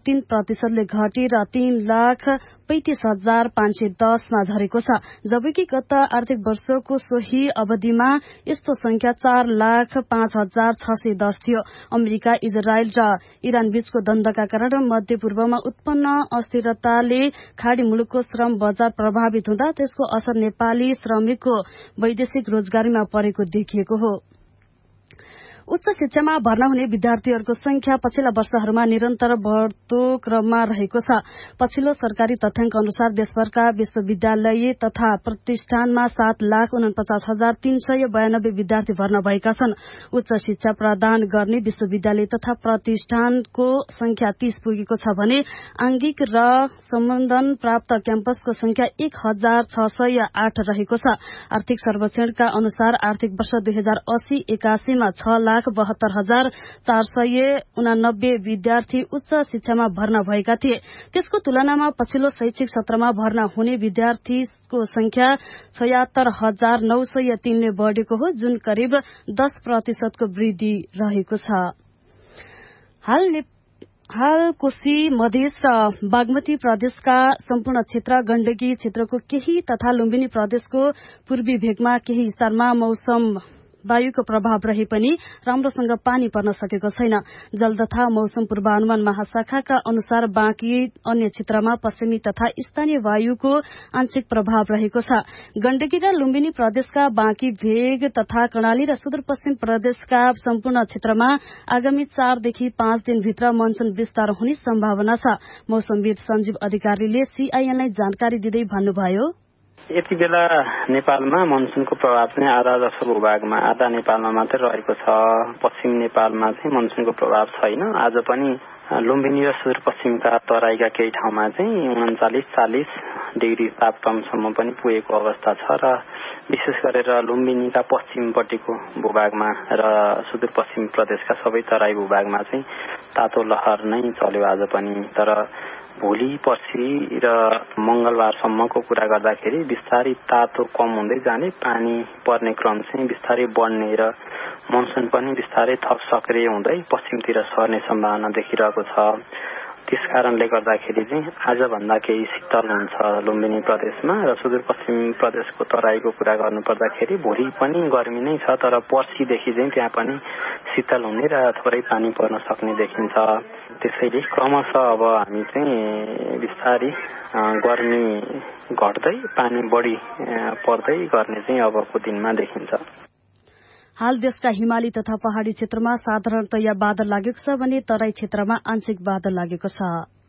3% घटी र 3,35,510 मा झरेको छ, जबकि गत आर्थिक वर्षको सोही अवधिमा यस्तो संख्या 4,05,610 थियो। अमेरिका, इजरायल र इरान बीचको द्वन्द्वका कारण मध्य पूर्वमा उत्पन्न अस्थिरताले खाडी मुलुकको श्रम बजार प्रभावित हुँदा त्यसको असर नेपाली श्रमिकको वैदेशिक रोजगारीमा परेको देखिएको हो। उच्च शिक्षामा भर्ना हुने विद्यार्थीहरूको संख्या पछिल्ला वर्षहरूमा निरन्तर बढ्दो क्रममा रहेको छ। पछिल्लो सरकारी तथ्याङ्क अनुसार देशभरका विश्वविद्यालय तथा प्रतिष्ठानमा 7,49,392 विद्यार्थी भर्ना भएका छन्। उच्च शिक्षा प्रदान गर्ने विश्वविद्यालय तथा प्रतिष्ठानको संख्या 30 पुगेको छ भने आंगिक र सम्बन्धन प्राप्त क्याम्पसको संख्या 1,608 रहेको छ। आर्थिक सर्वेक्षणका अनुसार आर्थिक वर्ष 2080-81 मा 6,72,489 विद्यार्थी उच्च शिक्षामा भर्ना भएका थिए। त्यसको तुलनामा पछिल्लो शैक्षिक सत्रमा भर्ना हुने विद्यार्थीको संख्या 76,903 ले बढेको हो, जुन करिब 10% को वृद्धि रहेको छ। हाल कोशी, मधेस र बागमती प्रदेशका सम्पूर्ण क्षेत्र, गण्डकी क्षेत्रको केही तथा लुम्बिनी प्रदेशको पूर्वी भेगमा केही स्थानमा मौसम वायुको प्रभाव रहे पनि राम्रोसँग पानी पर्न सकेको छैन। जल तथा मौसम पूर्वानुमान महाशाखाका अनुसार बाँकी अन्य क्षेत्रमा पश्चिमी तथा स्थानीय वायुको आंशिक प्रभाव रहेको छ। गण्डकी र लुम्बिनी प्रदेशका बाँकी भेग तथा कर्णाली र सुदूरपश्चिम प्रदेशका सम्पूर्ण क्षेत्रमा आगामी 4 देखि 5 दिनभित्र मनसून विस्तार हुने सम्भावना छ। मौसमविद सञ्जीव अधिकारीले सीआईएनलाई जानकारी दिँदै भन्नुभयो, यति बेला नेपालमा मनसूनको प्रभाव चाहिँ आधा जसो भूभागमा, आधा नेपालमा मात्रै रहेको छ। पश्चिम नेपालमा चाहिँ मनसूनको प्रभाव छैन। आज पनि लुम्बिनी र सुदूरपश्चिमका तराईका केही ठाउँमा चाहिँ 39-40 डिग्री तापक्रमसम्म पनि पुगेको अवस्था छ र विशेष गरेर लुम्बिनीका पश्चिमपट्टिको भूभागमा र सुदूरपश्चिम प्रदेशका सबै तराई भूभागमा चाहिँ तातो लहर नै चल्यो आज पनि। तर भोलि, पर्सि र मंगलबारसम्मको कुरा गर्दाखेरि बिस्तारै तातो कम हुँदै जाने, पानी पर्ने क्रम चाहिँ बिस्तारै बढ्ने र मनसून पनि बिस्तारै थप सक्रिय हुँदै पश्चिमतिर सर्ने सम्भावना देखिरहेको छ। त्यस कारणले गर्दाखेरि चाहिँ आजभन्दा केही शीतल हुन्छ लुम्बिनी प्रदेशमा र सुदूरपश्चिम प्रदेशको तराईको कुरा गर्नुपर्दाखेरि भोलि पनि गर्मी नै छ, तर पर्सिदेखि चाहिँ त्यहाँ पनि शीतल हुने र थोरै पानी पर्न सक्ने देखिन्छ। त्यसैले क्रमशः अब हामी चाहिँ बिस्तारै गर्मी घट्दै पानी बढी पर्दै गर्ने चाहिँ अबको दिनमा देखिन्छ। हाल देशका हिमाली तथा पहाड़ी क्षेत्रमा साधारणतया बादल लागेको छ भने तराई क्षेत्रमा आंशिक बादल लागेको छ।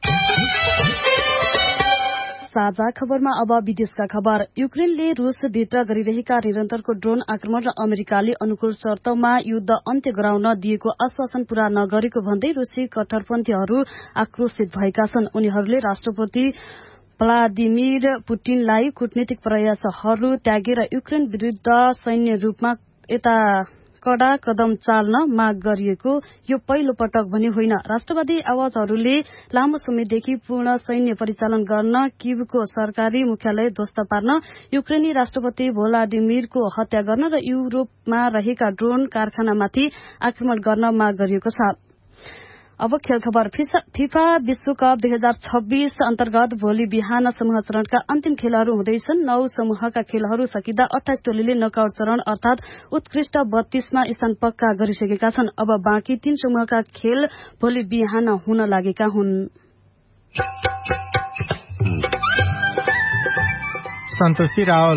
साझा खबरमा अब विदेशका खबर। युक्रेनले रूसभित्र गरिरहेका निरन्तरको ड्रोन आक्रमण र अमेरिकाले अनुकूल शर्तमा युद्ध अन्त्य गराउन दिएको आश्वासन पूरा नगरेको भन्दै रूसी कट्टरपन्थीहरू आक्रोशित भएका छन्। उनीहरूले राष्ट्रपति भ्लादिमिर पुटिनलाई कूटनीतिक प्रयासहरू त्यागेर युक्रेन विरूद्ध सैन्य रूपमा यता कडा कदम चाल्न माग गरिएको यो पहिलो पटक भने होइन। राष्ट्रवादी आवाजहरूले लामो समयदेखि पूर्ण सैन्य परिचालन गर्न, किभको सरकारी मुख्यालय ध्वस्त पार्न, युक्रेनी राष्ट्रपति भ्लादिमिरको हत्या गर्न र युरोपमा रहेका ड्रोन कारखानामाथि आक्रमण गर्न माग गरिएको छ। अब खेल खबर। फिफा विश्वकप 2026 अन्तर्गत भोलि बिहान समूह चरणका अन्तिम खेलहरू हुँदैछन्। 9 समूहका खेलहरू सकिँदा 28 टोलीले नकआउट चरण अर्थात उत्कृष्ट 32 मा स्थान पक्का गरिसकेका छन्। अब बाँकी 3 समूहका खेल भोलि बिहान हुन लागेका हुन्। सन्तोषी रावल।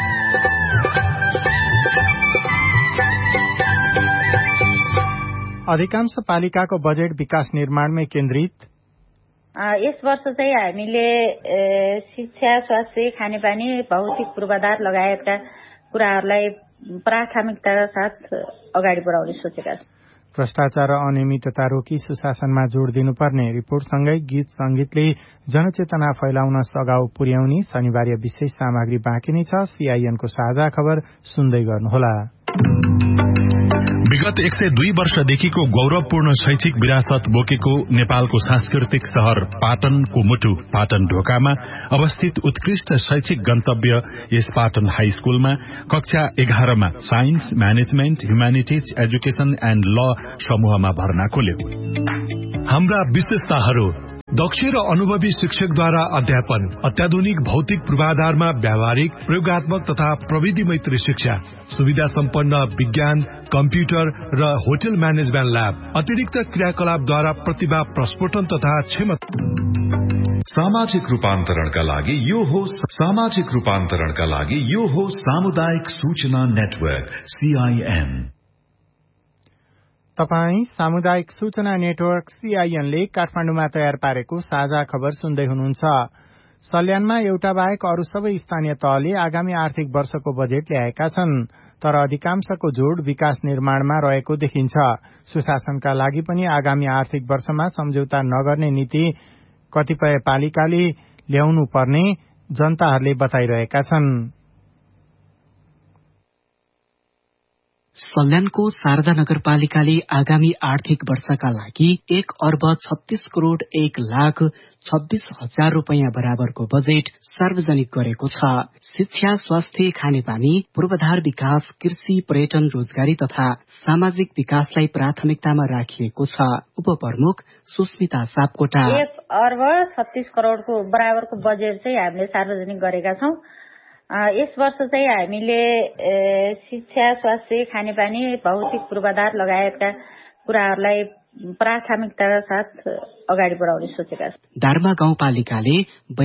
अधिकांश पालिकाको बजेट विकास निर्माणमै केन्द्रित। यस वर्ष चाहिँ हामीले शिक्षा, स्वास्थ्य, खानेपानी, भौतिक पूर्वाधार लगायतका कुराहरूलाई प्राथमिकताका साथ अगाडि बढाउने सोचेका छौँ। भ्रष्टाचार र अनियमितता रोकी सुशासनमा जोड़ दिनुपर्ने रिपोर्टसँगै गीत संगीतले जनचेतना फैलाउन सघाउ पुर्याउने शनिबार विशेष सामग्री बाँकी नै छ। सीआईएनको साझा खबर सुन्दै गर्नुहोला। विगत 102 वर्षदेखिको गौरवपूर्ण शैक्षिक विरासत बोकेको नेपालको सांस्कृतिक शहर पाटनको मुटु पाटन ढोकामा अवस्थित उत्कृष्ट शैक्षिक गन्तव्य यस पाटन हाई स्कूलमा कक्षा 11 मा science, management, humanities, education and ल समूहमा भर्ना खोल्यो। हाम्रा विशेषताहरू: दक्ष र अनुभवी शिक्षकद्वारा अध्यापन, अत्याधुनिक भौतिक पूर्वाधारमा व्यावहारिक, प्रयोगात्मक तथा प्रविधि मैत्री शिक्षा, सुविधा सम्पन्न विज्ञान, कम्प्युटर र होटल म्यानेजमेन्ट ल्याब, अतिरिक्त क्रियाकलापद्वारा प्रतिभा प्रस्फुटन तथा क्षमता। सामाजिक रूपान्तरणका लागि यो हो सामुदायिक सूचना नेटवर्क CIN। तपाई सामुदायिक सूचना नेटवर्क CIN ले काठमाडौँमा तयार पारेको साझा खबर सुन्दै हुनुहुन्छ। सल्यानमा एउटा बाहेक अरू सबै स्थानीय तहले आगामी आर्थिक वर्षको बजेट ल्याएका छन्, तर अधिकांशको जोड विकास निर्माणमा रहेको देखिन्छ। सुशासनका लागि पनि आगामी आर्थिक वर्षमा सम्झौता नगर्ने नीति कतिपय पालिकाले ल्याउनु पर्ने जनताहरूले बताइरहेका छन्। सल्यानको शारदा नगरपालिकाले आगामी आर्थिक वर्षका लागि 1,36,01,26,000 रुपैयाँ बराबरको बजेट सार्वजनिक गरेको छ। शिक्षा, स्वास्थ्य, खानेपानी, पूर्वाधार विकास, कृषि, पर्यटन, रोजगारी तथा सामाजिक विकासलाई प्राथमिकतामा राखिएको छ। उपप्रमुख सुस्मिता सापकोटा 1,36,00,00,000 बराबरको बजेट चाहिँ हामीले सार्वजनिक गरेका छौं। यस वर्ष चाहिँ हामीले शिक्षा, स्वास्थ्य, खानेपानी, भौतिक पूर्वाधार लगायतका कुराहरूलाई प्राथमिकताका साथ अगाडि बढाउने सोचेका छौं। दार्मा गाउँपालिकाले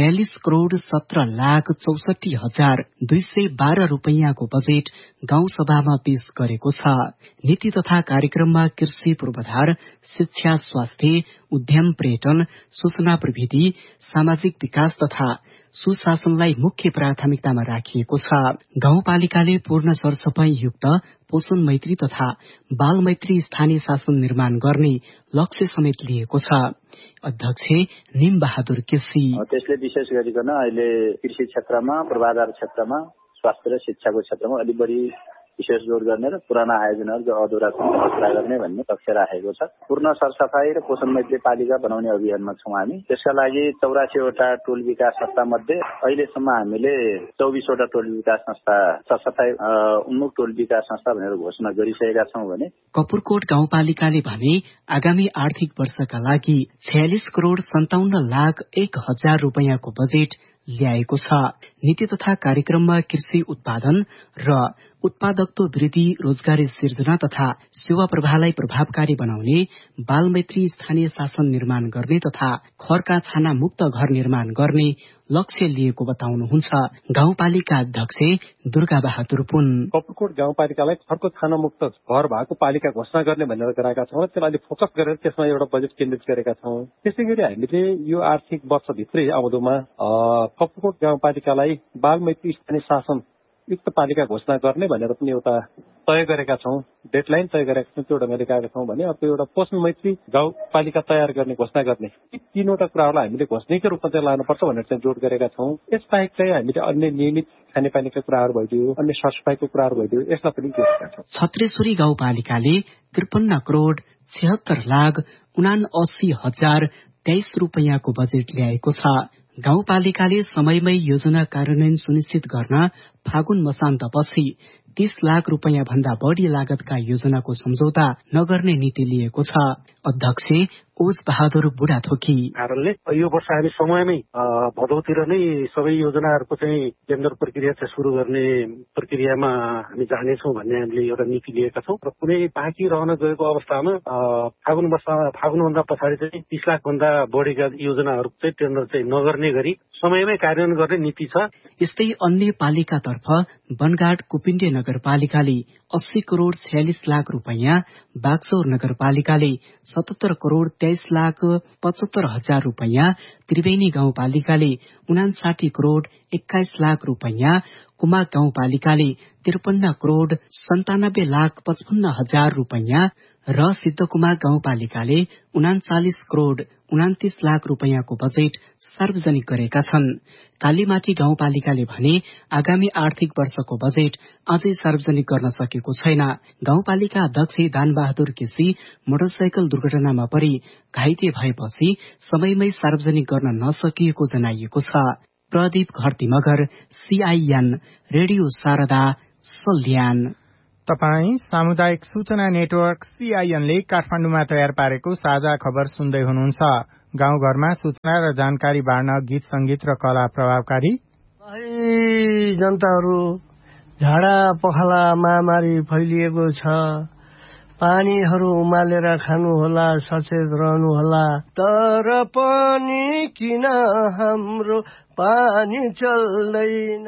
42,64,64,212 रुपैयाँको बजेट गाउँसभामा पेश गरेको छ। नीति तथा कार्यक्रममा कृषि, पूर्वाधार, शिक्षा, स्वास्थ्य, उद्यम, पर्यटन, सूचना प्रविधि, सामाजिक विकास तथा सुशासनलाई मुख्य प्राथमिकतामा राखिएको छ। गाउँपालिकाले पूर्ण सरसफाई युक्त पोषण मैत्री तथा बाल मैत्री स्थानीय शासन निर्माण गर्ने लक्ष्य समेत लिएको छ। अध्यक्ष निम बहादुर केसी त्यसले विशेष गरिकन अहिले कृषि क्षेत्रमा, पूर्वाधार क्षेत्रमा, स्वास्थ्य र शिक्षाको क्षेत्रमा अलि बढी विशेष जोड गर्ने र पुराना आयोजनाहरू जो अधुरा छन् पुरा गर्ने भन्ने लक्ष्य राखेको छ। पूर्ण सरसफाई र पोषण मैत्री पालिका बनाउने अभियानमा छौं हामी। त्यसका लागि 84 वटा टोल विकास संस्था मध्ये अहिलेसम्म हामीले 24 वटा टोल विकास संस्था, सरसफाई उन्मुख टोल विकास संस्था भनेर घोषणा गरिसकेका छौं भने कपुरकोट गाउँपालिकाले भने आगामी आर्थिक वर्षका लागि 46,57,01,000 रुपैयाँको बजेट ल्याएको छ। नीति तथा कार्यक्रममा कृषि उत्पादन र उत्पादकत्व वृद्धि, रोजगारी सिर्जना तथा सेवा प्रवाहलाई प्रभावकारी बनाउने, बालमैत्री स्थानीय शासन निर्माण गर्ने तथा खरका छाना मुक्त घर निर्माण गर्ने लक्ष्य लिएको बताउनुहुन्छ गाउँपालिका अध्यक्ष दुर्गा बहादुर पुन। कपुरकोट गाउँपालिकालाई खरको छाना मुक्त घर भएको पालिका घोषणा गर्ने भनेर गरेका छौं र त्यसलाई अलिक फोकस गरेर त्यसमा एउटा बजेट केन्द्रित गरेका छौं। त्यसै गरी हामीले यो आर्थिक वर्षभित्रै अवधिमा कपुरकोट गाउँपालिकालाई बालमैत्री स्थानीय शासन युक्त पालिका घोषणा गर्ने भनेर पनि एउटा तय गरेका छौं, डेडलाइन तय गरेका छौं। त्यो ढंगले गएका छौं भने अर्को एउटा पोषण मैत्री गाउँपालिका तयार गर्ने घोषणा गर्ने, यी तीनवटा कुराहरूलाई हामीले घोषणाकै रूपमा चाहिँ लानुपर्छ भनेर चाहिँ जोड गरेका छौं। यसबाहेक चाहिँ हामीले अन्य नियमित खानेपानीका कुराहरू भइदियो, अन्य सरसफाईको कुराहरू भइदियो, यसलाई पनि जोडेका छौं। छत्रेश्वरी गाउँपालिकाले 53,76,79,023 रुपैयाँको बजेट ल्याएको छ। गाउँपालिकाले समयमै योजना कार्यान्वयन सुनिश्चित गर्न फागुन मसान्तपछि 30 लाख रुपैयाँ भन्दा बढ़ी लागतका योजनाको सम्झौता नगर्ने नीति लिएको छ। अध्यक्ष ओज बहादुर बुढाथोकी कारणले यो वर्ष हामी समयमै भदौतिर नै सबै योजनाहरूको चाहिँ टेन्डर प्रक्रिया चाहिँ सुरु गर्ने प्रक्रियामा हामी जानेछौँ भन्ने हामीले एउटा नीति लिएका छौँ र कुनै बाँकी रहन गएको अवस्थामा फागुनभन्दा पछाडि चाहिँ 30 लाख भन्दा बढीका योजनाहरूको चाहिँ टेन्डर चाहिँ नगर्ने गरी समयमै कार्यान्वयन गर्ने नीति छ। यस्तै अन्य पालिकातर्फ बनगाड कुपिण्डे नगरपालिकाले 80 करोड़ 46 लाख रुपैयाँ, बागचौर नगरपालिकाले 77 करोड़ 23 लाख 75 हजार रुपैयाँ, त्रिवेणी गाउँपालिकाले 59 करोड़ 21 लाख रुपैयाँ, कुमाक गाउँपालिकाले 53 करोड़ 97 लाख 55 हजार रुपैयाँ र सिद्धकुमाक गाउँपालिकाले 39 करोड़ 29 लाख रुपैयाँको बजेट सार्वजनिक गरेका छन्। कालीमाटी गाउँपालिकाले भने आगामी आर्थिक वर्षको बजेट अझै सार्वजनिक गर्न सकेको छैन। गाउँपालिका अध्यक्ष दानबहादुर केसी मोटरसाइकल दुर्घटनामा परि घाइते भएपछि समयमै सार्वजनिक गर्न नसकिएको जनाइएको छ। Pradeep Gharti Magar, CIN radio Sharada, Salyan. तपाई सामुदायिक सूचना नेटवर्क CIN ले काठमाडौँमा तयार पारेको साझा खबर सुन्दै हुनुहुन्छ। गाउँघरमा सूचना र जानकारी बाँड्न गीत संगीत र कला प्रभावकारी। जनताहरू, झाडा पखाला महामारी फैलिएको छ, पानीहरू उमालेर खानुहोला, सचेत रहनुहोला। तर पनि किन हाम्रो पानी चल्दैन?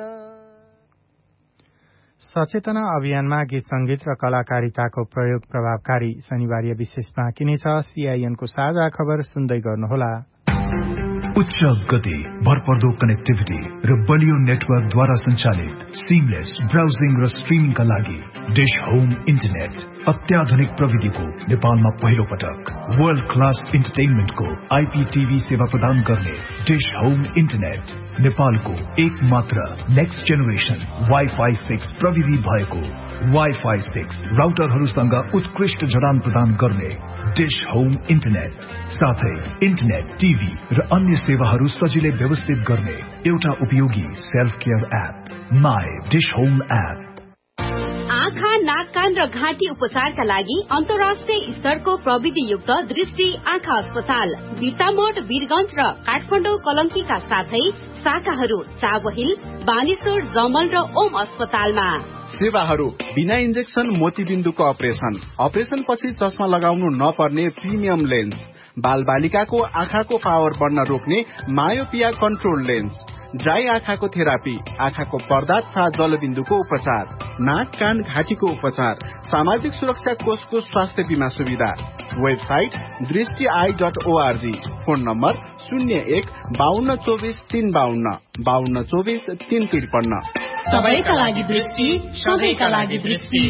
सचेतना अभियानमा गीत संगीत र कलाकारिताको प्रयोग प्रभावकारी। शनिबार विशेष बाँकी नै छ। सीआईएनको साझा खबर सुन्दै गर्नुहोला। उच्च गति, भरपर्दो कनेक्टिभिटी र बलियो नेटवर्कद्वारा सञ्चालित सिमलेस ब्राउजिङ र स्ट्रिमिङका लागि डिश होम इन्टरनेट अत्याधुनिक प्रविधिको नेपालमा पहिलो पटक वर्ल्ड क्लास इन्टरटेनमेन्टको आईपीटीभी सेवा प्रदान गर्ने डिश होम इन्टरनेट नेपालको एक मात्र नेक्स्ट जेनेरेसन वाइफाई 6 प्रविधि भएको वाइफाई 6 राउटरहरूसँग उत्कृष्ट जडान प्रदान गर्ने डिश होम इन्टरनेट साथै इन्टरनेट, टिभी र अन्य सेवाहरू सजिलै व्यवस्थित गर्ने एउटा उपयोगी self care app my dish home app. आँखा, नाक, कान र घाँटी उपचारका लागि अन्तर्राष्ट्रिय स्तरको प्रविधियुक्त दृष्टि आँखा अस्पताल बिर्तामोड, वीरगञ्ज र काठमाडौँ कलङ्कीका साथै शाखाहरू चाबहिल, बानेश्वर, जमल र ओम अस्पतालमा। सेवाहरू बिना इन्जेक्सन मोतीबिन्दुको अपरेसन पछि चस्मा लगाउनु नपर्ने प्रिमियम लेन्स, बाल बालिकाको आँखाको पावर बढ्न रोक्ने मायोपिया कन्ट्रोल लेन्स, ड्राई आँखाको थेरापी, आँखाको पर्दा तथा जलबिन्दुको उपचार, नाक, कान, घाँटीको उपचार, सामाजिक सुरक्षा कोषको स्वास्थ्य बीमा सुविधा। Website दृष्टि.org, phone number 01-5224-352 5224-353। सबैका लागि दृष्टि, सबैका लागि दृष्टि।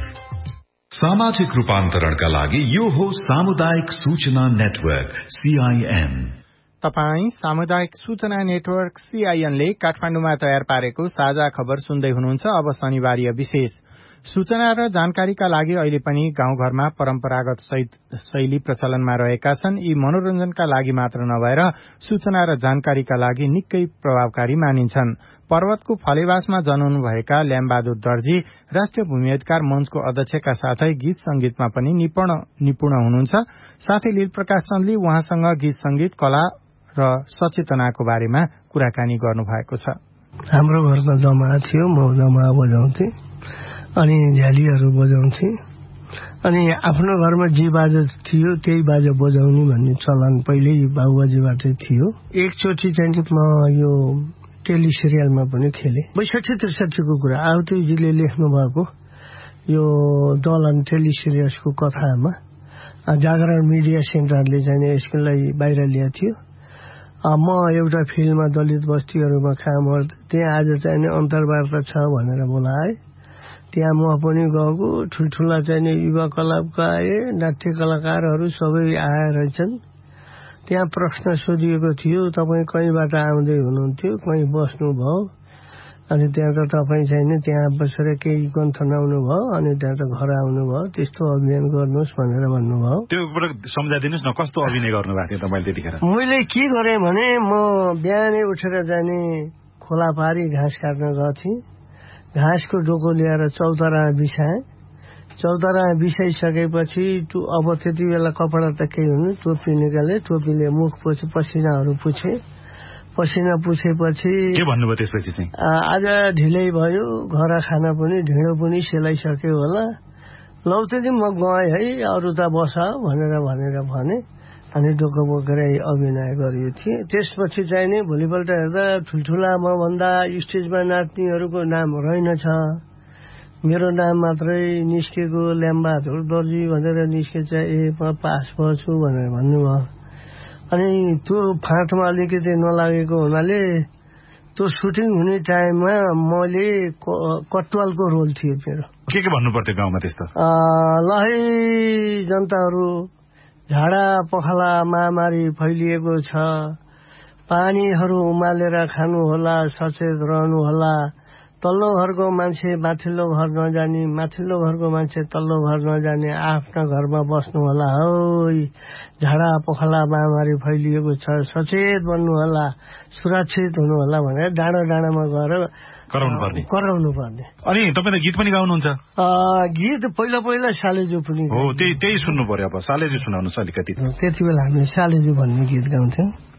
सामाजिक रूपान्तरणका लागि यो हो सामुदायिक सूचना नेटवर्क सीआईएन। तपाई सामुदायिक सूचना नेटवर्क सीआईएन ले काठमाडौँमा तयार पारेको साझा खबर सुन्दै हुनुहुन्छ। अब शनिबारीय विशेष सूचना र जानकारीका लागि अहिले पनि गाउँघरमा परम्परागत शैली प्रचलनमा रहेका छन्। यी मनोरञ्जनका लागि मात्र नभएर सूचना र जानकारीका लागि निकै प्रभावकारी मानिन्छन्। पर्वतको फलेवासमा जन्मनुभएका ल्यामबहादुर दर्जी राष्ट्रिय भूमि अधिकार मञ्चको अध्यक्षका साथै गीत संगीतमा पनि निपुण हुनुहुन्छ। साथै लीलप्रकाश चन्दले उहाँसँग गीत संगीत, कला र सचेतनाको बारेमा कुराकानी गर्नुभएको छ। हाम्रो घरमा जमा थियो, म जमा बजाउँथे अनि झ्यालीहरू बजाउँथे अनि आफ्नो घरमा जे बाजा थियो त्यही बाजा बजाउने भन्ने चलन पहिल्यै बाबुबाजेबाटै थियो। एकचोटि चाहिँ म यो टेलिसिरियलमा पनि खेले 62-63 को कुरा आवतीजीले लेख्नु भएको यो दलन टेलिसिरियल्सको कथामा जागरण मिडिया सेन्टरले चाहिँ यसलाई बाहिर ल्याएको थियो। म एउटा फिल्डमा दलित बस्तीहरूमा काम गर्दै त्यहाँ आज चाहिँ अन्तर्वार्ता छ भनेर बोलाए। त्यहाँ म पनि गएको, ठुल्ठुला चाहिँ युवा क्लबका आए, नाट्य कलाकारहरू सबै आए रहेछन्। त्यहाँ प्रश्न सोधिएको थियो, तपाईँ कहीँबाट आउँदै हुनुहुन्थ्यो, कहीँ बस्नुभयो, अनि त्यहाँ त तपाईँ चाहिँ त्यहाँ बसेर केही गन्थनाउनु भयो अनि त्यहाँ त घर आउनुभयो, त्यस्तो अभियान गर्नुहोस् भनेर भन्नुभयो। त्यो सम्झाइदिनुहोस् न, कस्तो अभिनय गर्नुभएको थियो तपाईँले त्यतिखेर? मैले के गरेँ भने म बिहानै उठेर जाने खोला पारी घाँस काट्न गर्थेँ। घाँसको डोको ल्याएर चौतारा बिछाएँ। चौतारा बिछाइसकेपछि अब त्यति बेला कपडा त केही हुनु, टोपी निकाले, टोपीले मुख पुछे, पसिनाहरू पुछे। पसिना पुछेपछि के भन्नुभयो त्यसपछि चाहिँ? आज ढिलै भयो, घर खाना पनि ढिँडो पनि सेलाइसक्यो होला, लौ त्यति म गएँ है, अरू त बस भनेर भने अनि डोको बोकेर अभिनय गरियो थिएँ। त्यसपछि चाहिँ नि भोलिपल्ट हेर्दा ठुल्ठुला मभन्दा स्टेजमा नाच्नेहरूको नाम रहेनछ, मेरो नाम मात्रै निस्केको ल्यामबहादुर दर्जी भनेर निस्केछ। म पास भएछु भनेर भन्नुभयो। अनि त्यो फाँटमा अलिकति नलागेको हुनाले त्यो सुटिङ हुने टाइममा मैले कटवालको रोल थियो मेरो। के भन्नु पर्थ्यो गाउँमा त्यस्तो? ल है जनताहरू, झाडा पखाला महामारी फैलिएको छ, पानीहरू उमालेर खानुहोला, सचेत रहनुहोला। तल्लो घरको मान्छे माथिल्लो घर नजाने, माथिल्लो घरको मान्छे तल्लो घर नजाने, आफ्ना घरमा बस्नु होला। हो झाडा पखला महामारी फैलिएको छ, सचेत बन्नु होला, सुरक्षित हुनु होला भनेर डाँडा डाँडामा गएर कराउनु पर्ने। अनि तपाईले गीत पनि गाउनुहुन्छ? गीत पहिला सालेजु पनि हो, त्यही सुन्नु पर्यो। अब सालेजु सुनाउनुहोस् अलिकति। त्यति बेला हामी सालेजु भन्ने गीत गाउँथ्यौं।